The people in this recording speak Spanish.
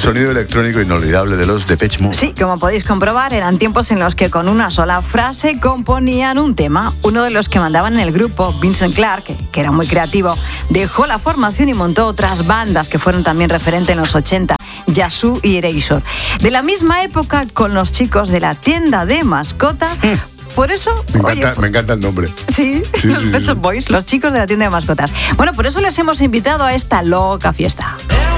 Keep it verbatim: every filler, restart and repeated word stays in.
sonido electrónico inolvidable de los Depeche Mode. Sí, como podéis comprobar, eran tiempos en los que con una sola frase componían un tema. Uno de los que mandaban en el grupo, Vincent Clark, que, que era muy creativo, dejó la formación y montó otras bandas que fueron también referentes en los ochenta, Yazoo y Erasure. De la misma época, con los chicos de la tienda de mascotas. Por eso... Me encanta, oye, me encanta el nombre. Sí, Sí, los sí, Pet sí. Shop Boys, los chicos de la tienda de mascotas. Bueno, por eso les hemos invitado a esta loca fiesta.